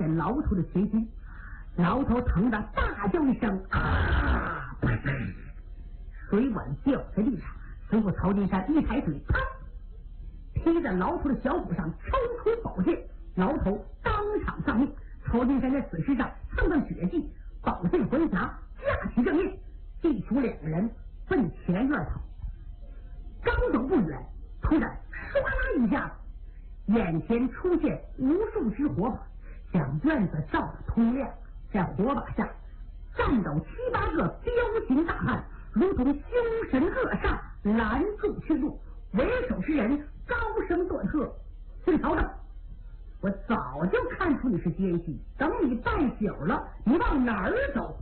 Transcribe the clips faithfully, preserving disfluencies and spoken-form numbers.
见老头的前心，老头疼得大叫一声啊！水碗掉在地上，随后曹金山一抬腿，啪，踢在老头的小腹上，抽出宝剑，老头当场丧命。曹金山在死尸上蹭蹭血迹，宝剑回匣，架起正面，弟兄两个人奔前院跑。刚走不远，突然唰啦一下，眼前出现无数只火把，将院子照得通亮。在火把下站斗七八个彪形大汉，如同凶神恶煞，拦住去路。为首之人高声断喝：“姓曹的，我早就看出你是奸细，等你半宿了，你往哪儿走？”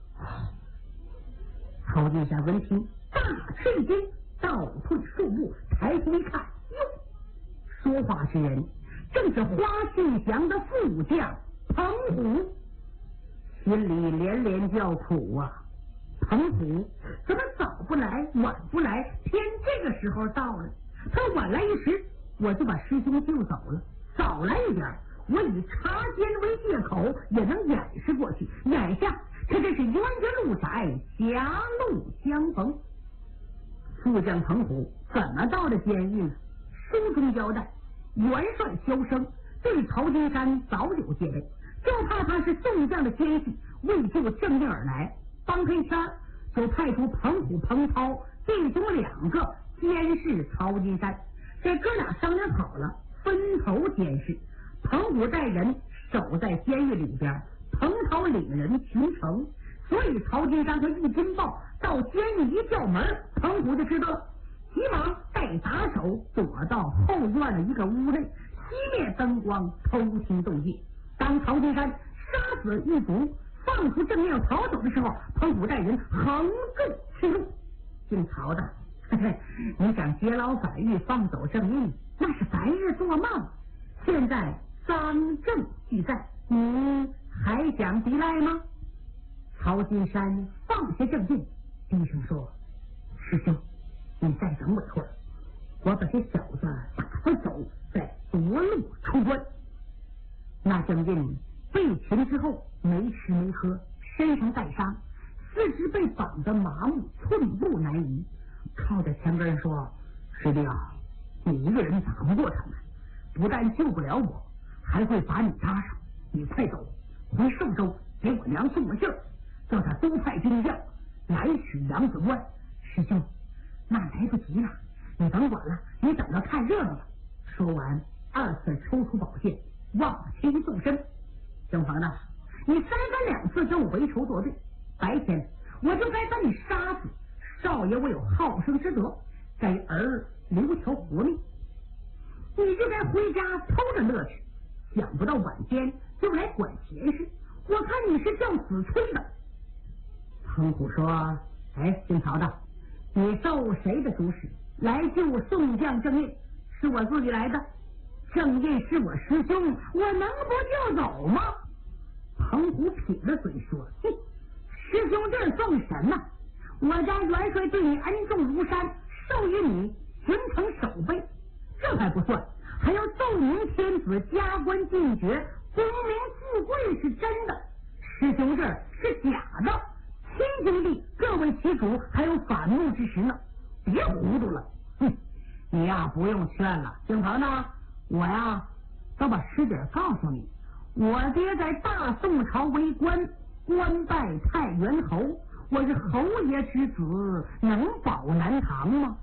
曹金山闻听，大吃一惊，倒退数步，抬头一看，哟，说话之人正是花信祥的副将彭虎，心里连连叫苦啊！彭虎怎么早不来，晚不来，偏这个时候到了？他晚来一时，我就把师兄救走了；早来一点，我以查奸为借口，也能掩饰过去。眼下这真是冤家路窄，狭路相逢。副将彭虎怎么到了监狱呢？书中交代，元帅萧生对曹金山早有戒备，就怕他是宋将的奸细，为救正命而来。帮黑天就派出彭虎、彭涛弟兄两个监视曹金山。这哥俩商量好了，分头监视。彭虎带人守在监狱里边，彭涛领人巡城。所以曹金山他一听报到监狱一叫门，彭虎就知道了，急忙带打手躲到后院的一个屋内，熄灭灯光，偷听动静。当曹金山杀死狱卒，放出正面逃走的时候，彭虎带人横纵去路。姓曹的，嘿嘿，你想劫牢反狱，放走正义，那是白日做梦。现在赃证俱在，你还想抵赖吗？曹金山放下正劲，低声说：“师兄，你再等我一会儿，我把这小子打发走，再夺路出关。”那正劲被擒之后，没吃没喝，身上带伤，四肢被绑得麻木，寸步难移，靠着墙根说：“师弟啊，你一个人打不过他们，不但救不了我，还会把你扎上。你快走，回寿州给我娘送个信儿，叫他都派兵将来取杨子关。”师兄，那来不及了，你甭管了，你等着看热闹吧。说完，二次抽出宝剑，往前纵身。正房的，你三番两次跟我为仇作对，白天我就该把你杀死。少爷我有好生之德，给儿留条活命，你就该回家偷着乐去。想不到晚间就来管闲事，我看你是叫死催的。彭虎说：“哎，姓曹的，你受谁的主使来救宋将郑印？是我自己来的。郑印是我师兄，我能不就走吗？”彭虎撇了嘴说：“哼，师兄这儿送什么？我家元帅对你恩重如山，授予你行城守备，这还不算，还要奏明天子，加官进爵，功名富贵是真的，师兄这儿是假的。亲兄弟各为其主，还有反目之时呢，别糊涂了。哼，你呀不用劝了，姓彭呢，我呀都把实底告诉你。我爹在大宋朝为官，官拜太原侯，我是侯爷之子，能保南唐吗？”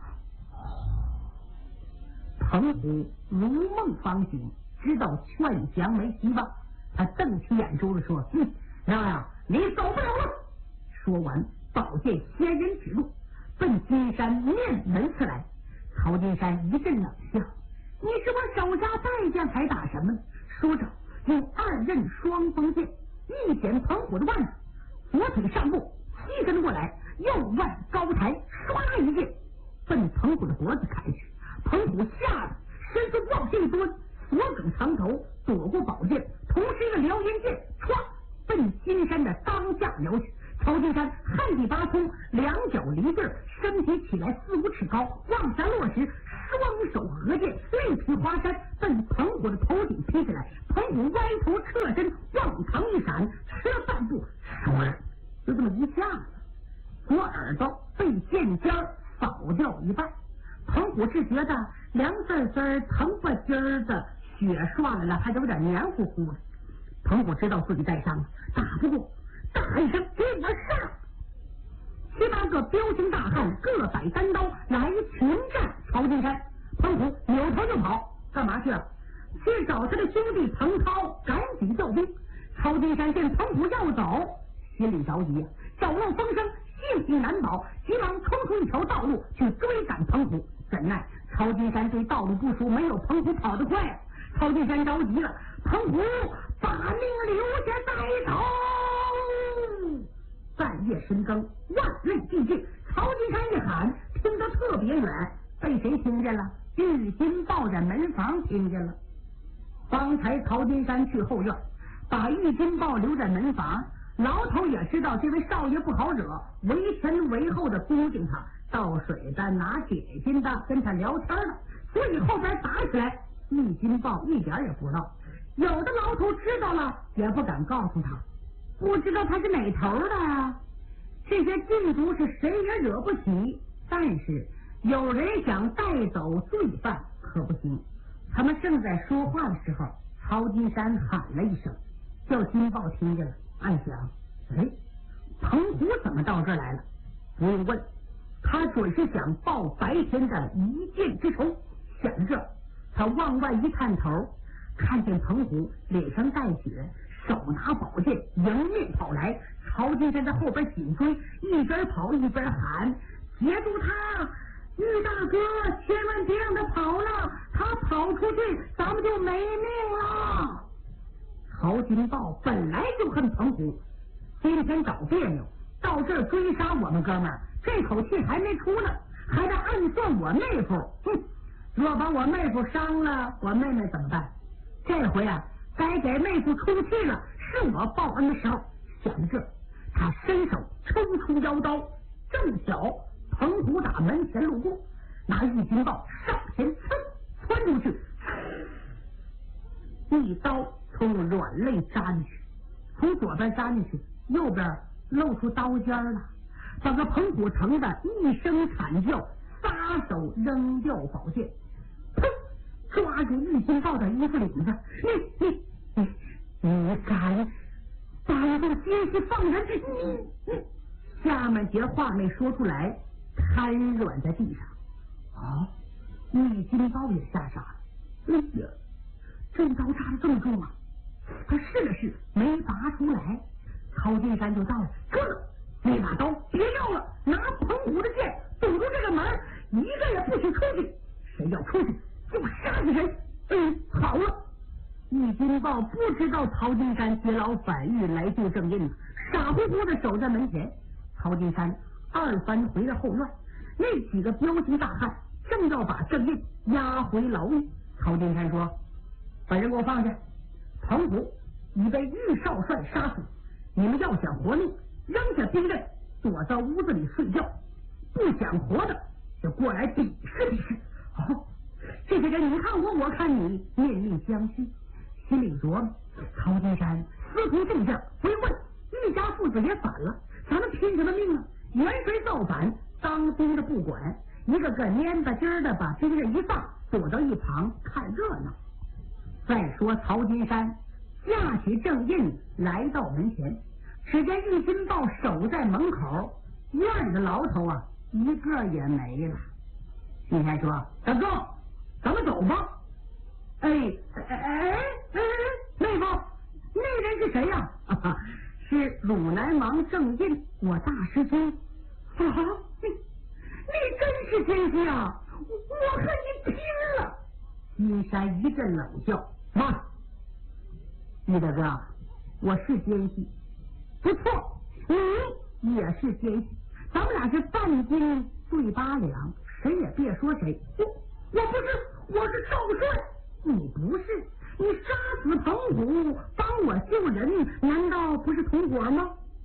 彭虎如梦方醒，知道劝降没希望，他瞪起眼珠子说：“哼，娘呀，你走不了了。”说完，宝剑仙人指路，奔金山面门刺来。曹金山一阵冷笑：“你是我手下败将，还打什么？”说着，用二刃双锋剑一剪彭虎的腕子，左腿上步，膝跟过来，右腕高抬，唰一剑奔彭虎的脖子砍去。彭虎吓得身子往下一蹲，左梗长头，躲过宝剑，同时一个撩阴剑，唰奔金山的当下撩去。 曹金山旱地拔葱，两脚离地，身体起来四五尺高，往下落时，双手合剑，力劈华山，奔彭虎的头顶劈下来。彭虎歪头侧身，往旁一闪，吃了半步，唰，就这么一下子，左耳朵被剑尖扫掉一半。彭虎是觉得凉丝丝、疼不筋儿的，血刷来了，还有点黏糊糊的。彭虎知道自己带伤了，打不过，大一声给我上！七八个彪形大汉各摆单刀来群战曹金山。彭虎扭头就跑，干嘛去了？去找他的兄弟彭涛，赶紧调兵。曹金山见彭虎要走，心里着急，走漏风声，性命难保，急忙冲出一条道路去追赶彭虎。怎奈曹金山对道路不熟，没有彭虎跑得快。曹金山着急了，彭虎把命留下带走。半夜深更，万籁寂静，曹金山一喊，听得特别远，被谁听见了？玉金豹在门房听见了。方才曹金山去后院，把玉金豹留在门房。老头也知道这位少爷不好惹，为前为后的恭敬他，倒水的拿铁金的跟他聊天的，所以后边打起来，玉金豹一点也不知道。有的老头知道了也不敢告诉他，不知道他是哪头的啊。这些禁足是谁也惹不起，但是有人想带走罪犯可不行。他们正在说话的时候，曹金山喊了一声，叫金豹听见了，暗想：哎，彭虎怎么到这儿来了？不用问，他准是想报白天的一箭之仇。想着，他往外一探头，看见彭虎脸上带血，手拿宝剑迎面跑来。曹金山在后边紧追，一边跑一边喊：截住他！玉大哥，千万别让他跑了，他跑出去咱们就没命了。曹金豹本来就恨彭虎，今天找别扭，到这儿追杀我们哥们儿，这口气还没出呢，还得暗算我妹夫。哼，若把我妹夫伤了，我妹妹怎么办？这回啊，该给妹夫出气了，是我报恩的时候。想着这，他伸手抽出腰刀，正巧彭虎打门前路过，拿玉金豹上前刺窜出去，一刀从软肋扎进去，从左边扎进去，右边露出刀尖了，把个彭虎疼的一声惨叫，撒手扔掉宝剑，砰，抓住玉金豹的衣服领子，你你你你敢把这奸细放人？你你下面节话没说出来，瘫软在地上。啊！玉金豹也吓傻了。哎呀，这刀扎的这么重啊！他试了试，没拔出来。曹金山就到了，哥哥，那把刀别要了，拿彭虎的剑堵住这个门，一个也不许出去。谁要出去，就杀死谁。嗯，好了。玉金豹不知道曹金山劫牢反狱来救正印，傻乎乎的守在门前。曹金山二番回到后院，那几个彪形大汉正要把正印押回牢狱。曹金山说：“把人给我放下，彭虎已被玉少帅杀死，你们要想活命，扔下兵刃，躲到屋子里睡觉；不想活的，就过来比试比试。”哦，这些人你看我，我看你，面面相觑。心里琢磨，曹金山司徒正将，不用问，玉家父子也反了，咱们拼什么命啊？元帅造反，当兵的不管，一个个蔫巴筋的把兵刃一放，躲到一旁看热闹。再说曹金山架起正印来到门前，只见玉金豹守在门口，院的牢头啊一个也没了。金山说：“大哥，咱们走吧。”哎哎哎哎，妹夫，那人是谁呀、啊？啊，是汝南王正印，我大师兄。啊，你你真是奸细啊！我和你拼了！金山一阵冷笑：“妈，玉大哥，我是奸细，不错，你也是奸细，咱们俩是半斤对八两，谁也别说谁。我我不是，我是少帅。”你不是，你杀死彭虎，帮我救人，难道不是同伙吗？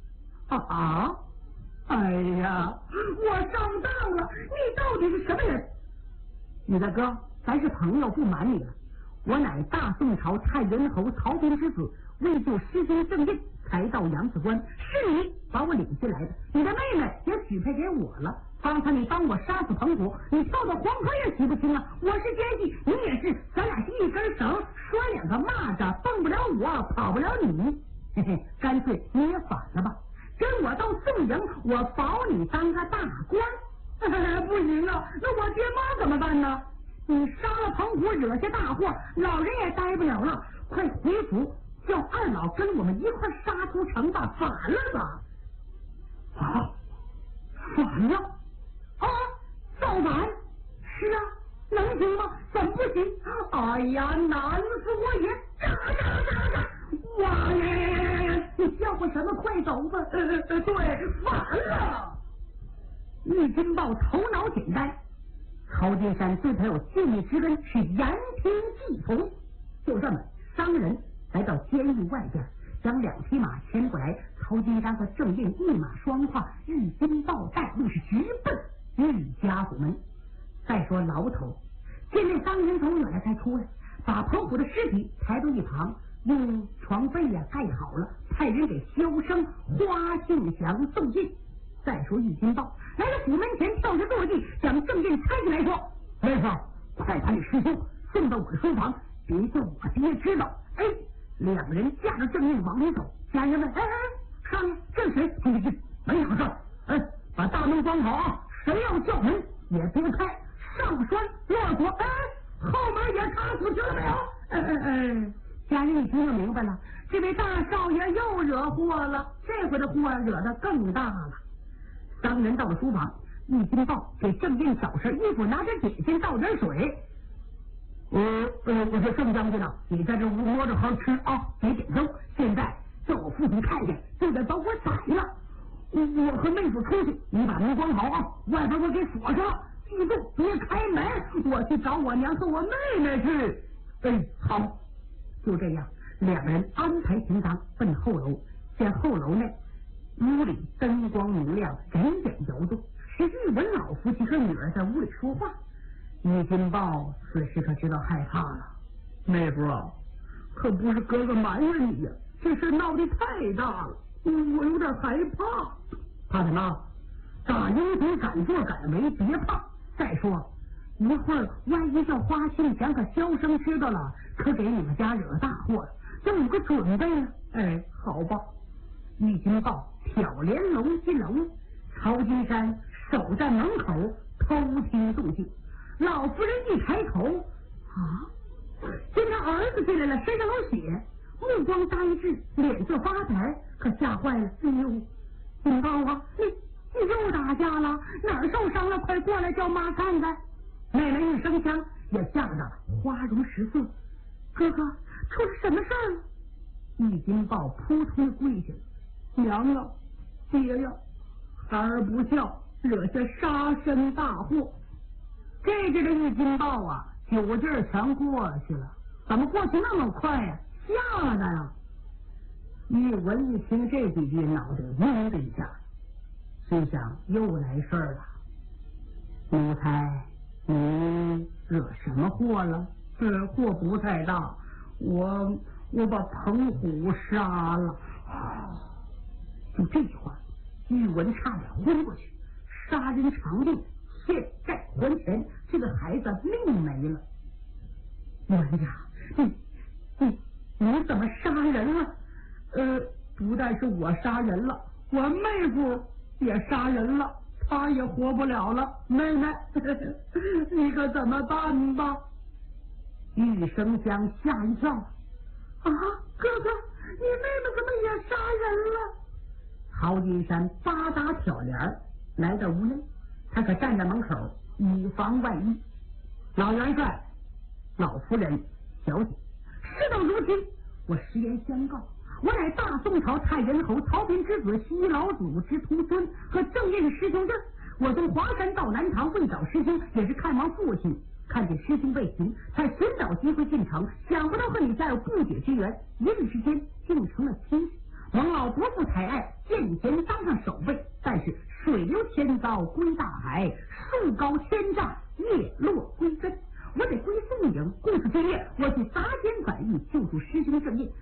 啊！哎呀，我上当了！你到底是什么人？你大哥，咱是朋友，不瞒你了。我乃大宋朝太原侯曹彬之子，为救师兄郑印，才到扬子关。是你把我领进来的，你的妹妹也许配给我了。刚才你帮我杀死彭虎，你跳到黄河也洗不清啊！我是奸细，你也是，咱俩是一根绳，拴两个蚂蚱，蹦不了我，跑不了你。嘿嘿，干脆你也反了吧，跟我到宋营，我保你当个大官。不行啊，那我爹妈怎么办呢？你杀了彭虎，惹下大祸，老人也待不了了。快回府，叫二老跟我们一块杀出城吧，反了吧！啊，反了啊，造反！是啊，能行吗？怎么不行？哎呀，难死我也！炸炸炸炸！哇耶！你叫我什么？快走吧！呃呃，对，反了！玉金豹头脑简单，曹金山对他有信义之恩，是言听计从。就这么，商人来到监狱外边，将两匹马牵过来。曹金山和郑印一马双跨，玉金豹带路是直奔玉家府门。再说牢头见那商人走远了才出来，把彭虎的尸体抬到一旁，用床被呀盖好了，派人给萧生、花庆祥送进。再说玉金豹来到府门前，跳下坐地，将郑印搀起来说：“妹夫，快把你师兄送到我的书房，别叫我爹知道。”哎，两人架着郑印往里走。家人们，哎哎，上面这是谁？进去进，没好事。哎，把大门关好啊！谁要叫门也别开。上栓落锁，哎，后门也插死，知道没有？哎哎哎，家人一听就明白了，这位大少爷又惹祸了，这回的祸惹得更大了。商人到了书房，玉金豹给郑印找身衣服，拿点点心，倒点水。呃呃，我说郑将军啊，你在这屋摸着好吃啊，别点灯。现在叫我父亲看见，就得把我宰了。我和妹夫出去，你把门关好啊，外边我给锁上了。记住，别开门，我去找我娘和我妹妹去。哎，好，就这样，两人安排行当，奔后楼。见后楼内屋里灯光明亮，人眼摇动，是玉文老夫妻和女儿在屋里说话。玉金豹此时可知道害怕了，妹夫啊，可不是哥哥埋怨你呀，这事闹得太大了，我有点害怕。怕什么？大英雄敢作敢为，别怕。再说一会儿万一叫花庆祥和萧生知道了，可给你们家惹大祸了，要有个准备啊。哎，好吧。玉金豹挑帘笼进了屋，曹金山守在门口偷听动静。老夫人一抬头，啊，见他儿子进来了，身上有血，目光呆滞，脸色发白，可吓坏了。哎呦，金豹啊，你你又打架了？哪儿受伤了？快过来叫妈看看。妹妹一声枪，也吓得花容失色。哥哥，出了什么事儿了？玉金豹扑通跪下了。娘啊，爹呀，孩儿不孝，惹下杀身大祸。这阵的玉金豹啊，酒劲儿全过去了，怎么过去那么快呀、啊？吓的呀！玉文一听这几句，脑袋嗡的一下，心想又来事儿了。奴才，你惹什么祸了？这祸不太大，我我把彭虎杀了。啊！就这句话，玉文差点昏过去。杀人偿命，欠债还钱，这个孩子命没了。文呀，你你你怎么杀人了？呃，不但是我杀人了，我妹夫也杀人了，他也活不了了。妹妹，你可怎么办吧？玉生香吓一跳，啊，哥哥，你妹妹怎么也杀人了？曹金山吧嗒挑帘来到屋内，他可站在门口，以防万一。老元帅、老夫人、小姐，事到如今，我实言相告，我乃大宋朝太原侯曹彬之子，西老祖之徒孙，和正印师兄弟。我从华山到南唐为找师兄，也是看望父亲。看见师兄被擒，才寻找机会进城，想不到和你家有不解之缘，一日之间竟成了亲戚。蒙老伯父抬爱，见钱当要归大海，树高千丈，叶落归根。我得归宋营，故此今夜我去砸奸反义，救助师兄正义。